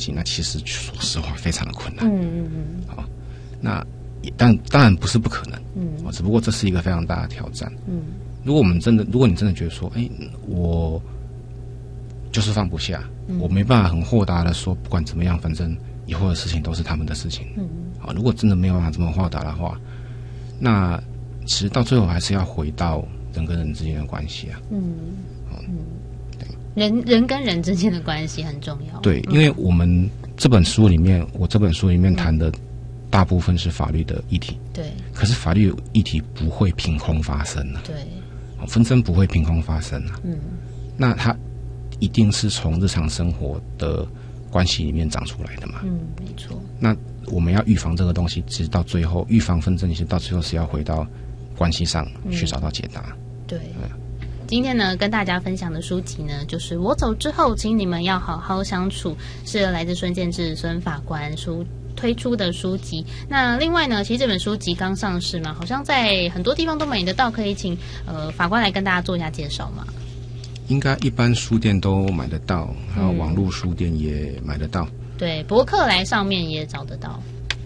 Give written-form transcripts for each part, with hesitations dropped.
系，那其实说实话非常的困难。好，那当然不是不可能，只不过这是一个非常大的挑战。如果你真的觉得说，我就是放不下，我没办法很豁达的说，不管怎么样，反正以后的事情都是他们的事情。好，如果真的没有办法这么豁达的话，那其实到最后还是要回到人跟人之间的关系啊。 人跟人之间的关系很重要。 对，因为我这本书里面谈的大部分是法律的议题。 对。可是法律议题不会凭空发生啊。 对。 纷争不会凭空发生啊。那它一定是从日常生活的关系里面长出来的嘛。 没错。 那我们要预防这个东西，其实到最后预防纷争，其实到最后是要回到关系上去找到解答。 对。今天呢，跟大家分享的书籍呢，就是我走之后，请你们要好好相处，是来自孙建志孙法官推出的书籍。那另外呢，其实这本书籍刚上市嘛，好像在很多地方都买得到，可以请法官来跟大家做一下介绍嘛。 应该一般书店都买得到，还有网络书店也买得到。 对，博客来上面也找得到。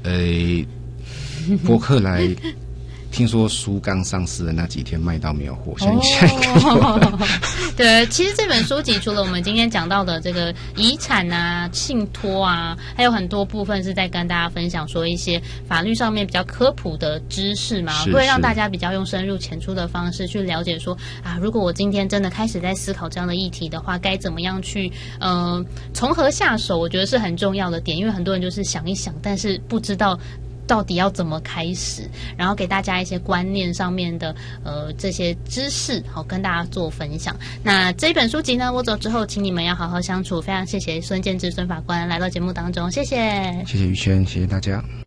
博客来听说书刚上市的那几天卖到没有货，现在对，其实这本书籍除了我们今天讲到的这个遗产啊、信托啊，还有很多部分是在跟大家分享说一些法律上面比较科普的知识嘛，会让大家比较用深入浅出的方式去了解说如果我今天真的开始在思考这样的议题的话，该怎么样去从何下手，我觉得是很重要的点，因为很多人就是想一想，但是不知道到底要怎么开始，然后给大家一些观念上面的这些知识，好跟大家做分享。那这本书籍呢，我走之后，请你们要好好相处。非常谢谢孙建志孙法官来到节目当中，谢谢， 谢谢于轩，谢谢大家。